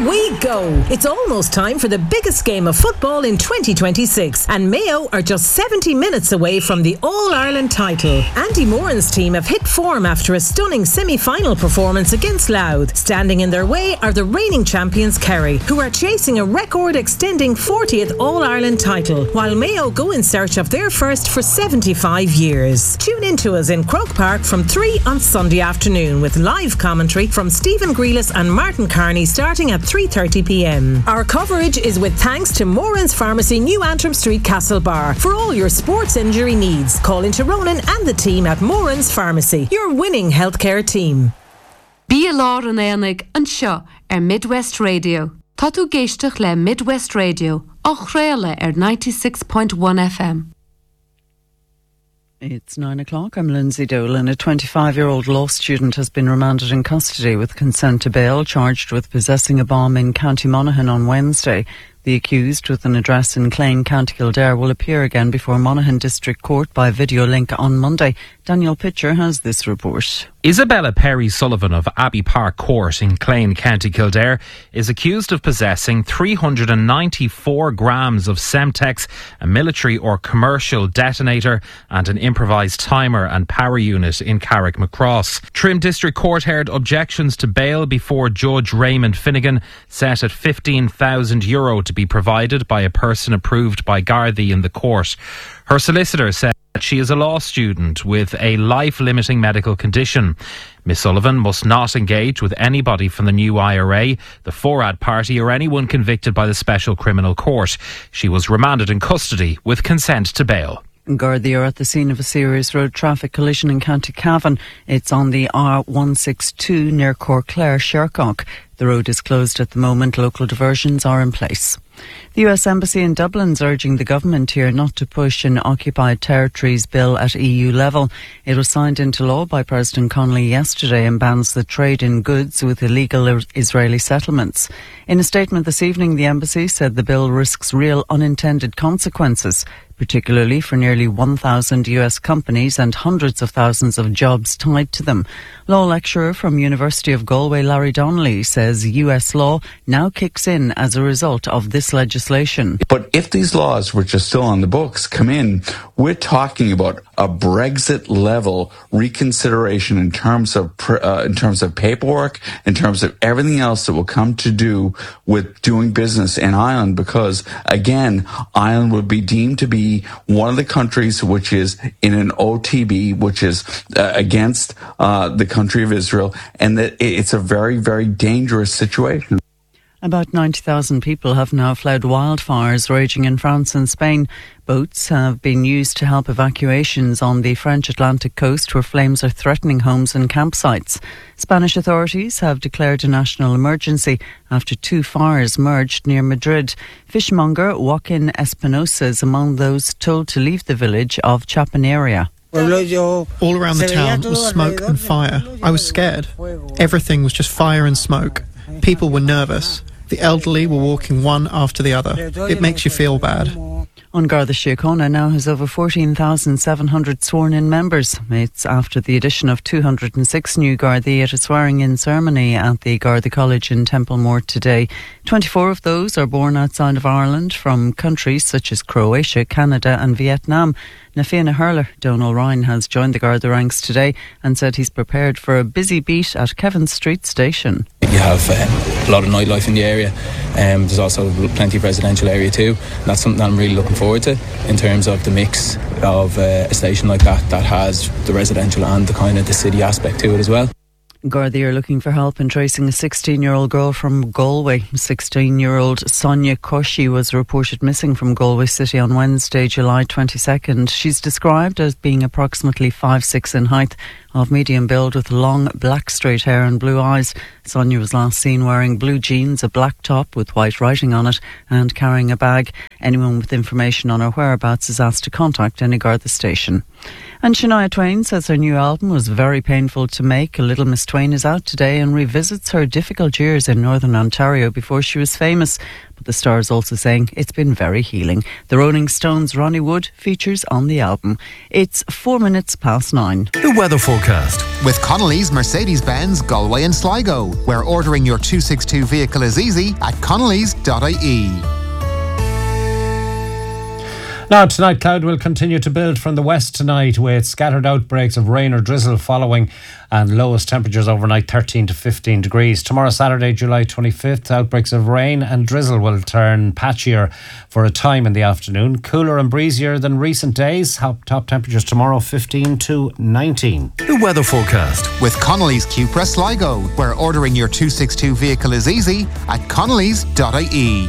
we go. It's almost time for the biggest game of football in 2026, and Mayo are just 70 minutes away from the All-Ireland title. Andy Moran's team have hit form after a stunning semi-final performance against Louth. Standing in their way are the reigning champions Kerry, who are chasing a record-extending 40th All-Ireland title, while Mayo go in search of their first for 75 years. Tune in to us in Croke Park from 3 on Sunday afternoon with live commentary from Stephen Grealis and Martin Carney starting at 3:30pm. Our coverage is with thanks to Moran's Pharmacy, New Antrim Street, Castlebar. For all your sports injury needs, call into Ronan and the team at Moran's Pharmacy, your winning healthcare team. Bí lár an éanaig an seo Midwest Radio. Tá tú géisteach le Midwest Radio, á chréile 96.1 FM. It's 9 o'clock. I'm Lindsay Dolan. A 25-year-old law student has been remanded in custody with consent to bail, charged with possessing a bomb in County Monaghan on Wednesday. The accused, with an address in Clane, County Kildare, will appear again before Monaghan District Court by video link on Monday. Daniel Pitcher has this report. Isabella Perry Sullivan of Abbey Park Court in Clane, County Kildare, is accused of possessing 394 grams of Semtex, a military or commercial detonator, and an improvised timer and power unit in Carrickmacross. Trim District Court heard objections to bail before Judge Raymond Finnegan, set at €15,000 to be provided by a person approved by Gardaí in the court. Her solicitor said that she is a law student with a life-limiting medical condition. Miss Sullivan must not engage with anybody from the new IRA, the Forad party, or anyone convicted by the Special Criminal Court. She was remanded in custody with consent to bail. Gardaí are at the scene of a serious road traffic collision in County Cavan. It's on the R162 near Corclair, Shercock. The road is closed at the moment. Local diversions are in place. The US Embassy in Dublin's urging the government here not to push an occupied territories bill at EU level. It was signed into law by President Connolly yesterday and bans the trade in goods with illegal Israeli settlements. In a statement this evening, the embassy said the bill risks real unintended consequences, particularly for nearly 1,000 US companies and hundreds of thousands of jobs tied to them. Law lecturer from University of Galway, Larry Donnelly, says US law now kicks in as a result of this legislation. But if these laws, which are still on the books, come in, we're talking about a Brexit-level reconsideration in terms of paperwork, in terms of everything else that will come to do with doing business in Ireland, because, again, Ireland would be deemed to be one of the countries which is in an OTB, which is against the country of Israel, and that it's a very, very dangerous situation. About 90,000 people have now fled wildfires raging in France and Spain. Boats have been used to help evacuations on the French Atlantic coast, where flames are threatening homes and campsites. Spanish authorities have declared a national emergency after 2 fires merged near Madrid. Fishmonger Joaquin Espinosa is among those told to leave the village of Chapinaria. All around the town was smoke and fire. I was scared. Everything was just fire and smoke. People were nervous. The elderly were walking one after the other. It makes you feel bad. An Garda Síochána now has over 14,700 sworn-in members. It's after the addition of 206 new Gardaí at a swearing-in ceremony at the Garda College in Templemore today. 24 of those are born outside of Ireland from countries such as Croatia, Canada and Vietnam. Fianna Hurler, Donal Ryan, has joined the Garda ranks today and said he's prepared for a busy beat at Kevin Street Station. You have a lot of nightlife in the area. There's also plenty of residential area too. And that's something that I'm really looking forward to in terms of the mix of a station like that has the residential and the kind of the city aspect to it as well. Gardaí are looking for help in tracing a 16-year-old girl from Galway. 16-year-old Sonia Koshi was reported missing from Galway City on Wednesday, July 22nd. She's described as being approximately 5'6" in height, of medium build with long black straight hair and blue eyes. Sonia was last seen wearing blue jeans, a black top with white writing on it and carrying a bag. Anyone with information on her whereabouts is asked to contact any Garda station. And Shania Twain says her new album was very painful to make. Little Miss Twain is out today and revisits her difficult years in Northern Ontario before she was famous. But The Stars also saying it's been very healing. The Rolling Stones' Ronnie Wood features on the album. It's 9:04. The weather forecast. With Connolly's Mercedes-Benz Galway and Sligo, where ordering your 262 vehicle is easy at connellys.ie. Now, tonight, cloud will continue to build from the west tonight with scattered outbreaks of rain or drizzle following, and lowest temperatures overnight 13 to 15 degrees. Tomorrow, Saturday, July 25th, outbreaks of rain and drizzle will turn patchier for a time in the afternoon. Cooler and breezier than recent days. Top temperatures tomorrow 15 to 19. The weather forecast. With Connolly's Cupra Sligo, where ordering your 262 vehicle is easy at connellys.ie.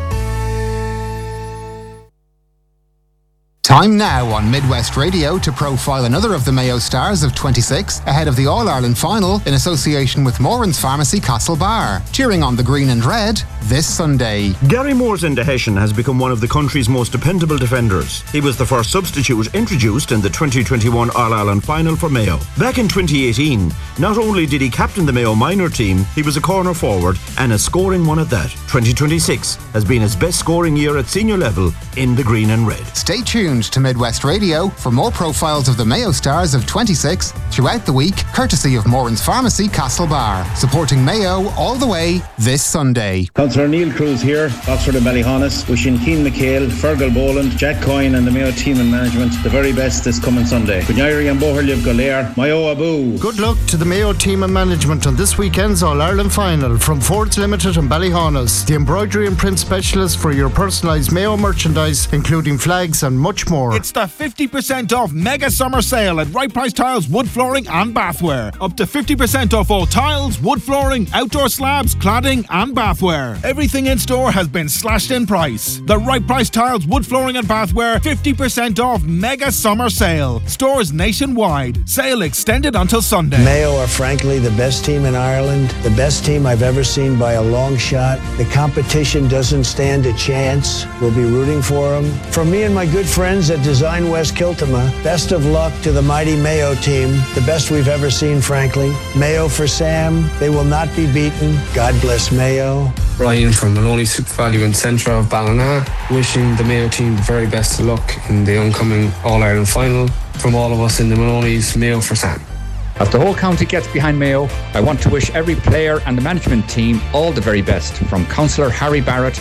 Time now on Midwest Radio to profile another of the Mayo stars of 26 ahead of the All-Ireland final in association with Moran's Pharmacy Castlebar. Cheering on the green and red this Sunday. Gary Moore's Hessian has become one of the country's most dependable defenders. He was the first substitute introduced in the 2021 All-Ireland final for Mayo. Back in 2018, not only did he captain the Mayo minor team, he was a corner forward and a scoring one at that. 2026 has been his best scoring year at senior level in the green and red. Stay tuned to Midwest Radio for more profiles of the Mayo stars of 26 throughout the week, courtesy of Moran's Pharmacy Castlebar, supporting Mayo all the way this Sunday. Councillor Neil Cruz here, Oxford and Ballyhonus, wishing Keane McHale, Fergal Boland, Jack Coyne and the Mayo team and management the very best this coming Sunday. Gunyari and Boherliv Golair, Mayo Abu. Good luck to the Mayo team and management on this weekend's All-Ireland final from Fords Limited and Ballyhonus, the embroidery and print specialist for your personalised Mayo merchandise, including flags and much more. It's the 50% off mega summer sale at Right Price Tiles, wood flooring and bathware. Up to 50% off all tiles, wood flooring, outdoor slabs, cladding and bathware. Everything in store has been slashed in price. The Right Price Tiles, wood flooring and bathware 50% off mega summer sale. Stores nationwide. Sale extended until Sunday. Mayo are frankly the best team in Ireland. The best team I've ever seen by a long shot. The competition doesn't stand a chance. We'll be rooting for them. From me and my good friends at Design West Kiltima, best of luck to the mighty Mayo team. The best we've ever seen, frankly. Mayo for Sam. They will not be beaten. God bless Mayo. Ryan from Maloney Super Value and Centre of Ballina, wishing the Mayo team the very best of luck in the oncoming All-Ireland final. From all of us in the Maloney's, Mayo for Sam. As the whole county gets behind Mayo, I want to wish every player and the management team all the very best. From Councillor Harry Barrett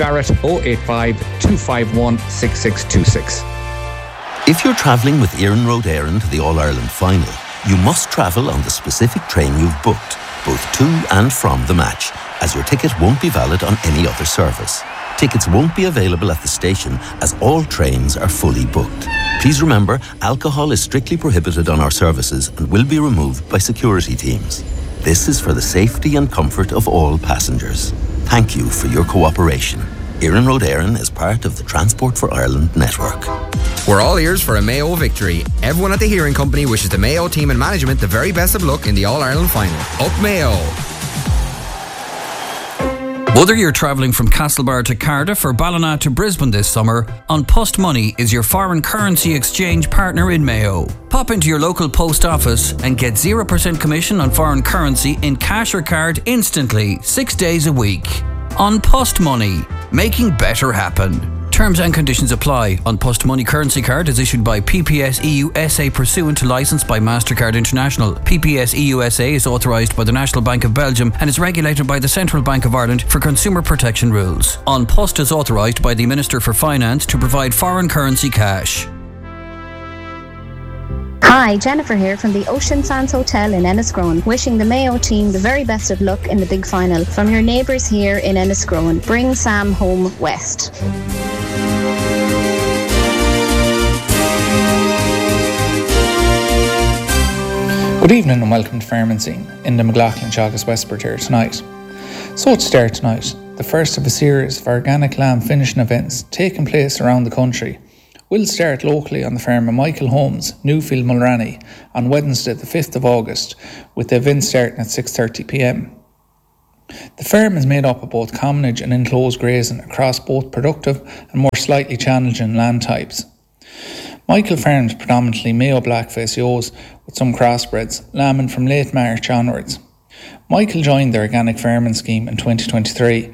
085 251 6626. If you're travelling with Éireann Road Éireann to the All-Ireland final, you must travel on the specific train you've booked, both to and from the match, as your ticket won't be valid on any other service. Tickets won't be available at the station as all trains are fully booked. Please remember, alcohol is strictly prohibited on our services and will be removed by security teams. This is for the safety and comfort of all passengers. Thank you for your cooperation. Éireann Road Éireann is part of the Transport for Ireland network. We're all ears for a Mayo victory. Everyone at the Hearing Company wishes the Mayo team and management the very best of luck in the All-Ireland final. Up Mayo! Whether you're travelling from Castlebar to Cardiff or Ballina to Brisbane this summer, An Post Money is your foreign currency exchange partner in Mayo. Pop into your local post office and get 0% commission on foreign currency in cash or card instantly, 6 days a week. An Post Money, making better happen. Terms and conditions apply. An Post Money currency card is issued by PPS EU SA pursuant to licence by MasterCard International. PPS EU SA is authorised by the National Bank of Belgium and is regulated by the Central Bank of Ireland for consumer protection rules. An Post is authorised by the Minister for Finance to provide foreign currency cash. Hi, Jennifer here from the Ocean Sands Hotel in Enniscrone, wishing the Mayo team the very best of luck in the big final. From your neighbours here in Enniscrone, bring Sam home west. Good evening and welcome to Fairman Scene in the McLaughlin Teagasc Westport here tonight. So to start tonight, the first of a series of organic lamb finishing events taking place around the country. We'll start locally on the farm of Michael Holmes, Newfield Mulranny, on Wednesday the 5th of August, with the event starting at 6:30pm. The farm is made up of both commonage and enclosed grazing across both productive and more slightly challenging land types. Michael farms predominantly Mayo Blackface ewes with some crossbreds, lambing from late March onwards. Michael joined the organic farming scheme in 2023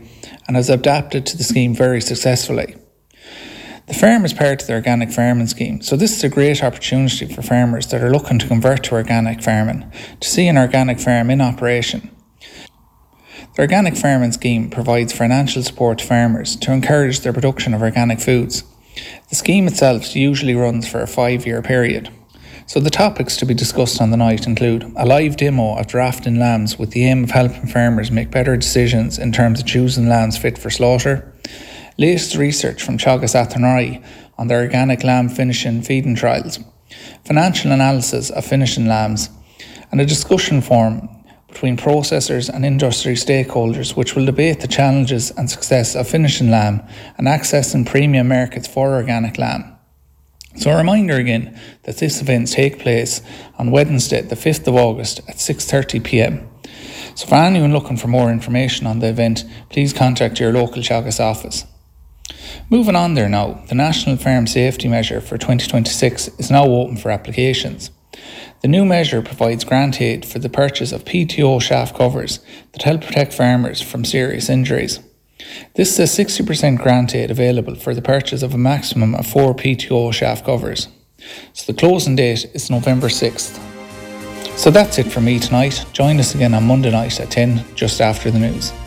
and has adapted to the scheme very successfully. The farm is part of the organic farming scheme, so this is a great opportunity for farmers that are looking to convert to organic farming to see an organic farm in operation. The organic farming scheme provides financial support to farmers to encourage their production of organic foods. The scheme itself usually runs for a 5-year period. So the topics to be discussed on the night include a live demo of drafting lambs with the aim of helping farmers make better decisions in terms of choosing lambs fit for slaughter, latest research from Teagasc Athenry on the organic lamb finishing feeding trials, financial analysis of finishing lambs, and a discussion forum between processors and industry stakeholders which will debate the challenges and success of finishing lamb and accessing premium markets for organic lamb. So a reminder again that this event takes place on Wednesday the 5th of August at 6:30 p.m. So for anyone looking for more information on the event, please contact your local Teagasc office. Moving on there now, the National Farm Safety Measure for 2026 is now open for applications. The new measure provides grant aid for the purchase of PTO shaft covers that help protect farmers from serious injuries. This is a 60% grant aid available for the purchase of a maximum of 4 PTO shaft covers. So the closing date is November 6th. So that's it for me tonight. Join us again on Monday night at 10, just after the news.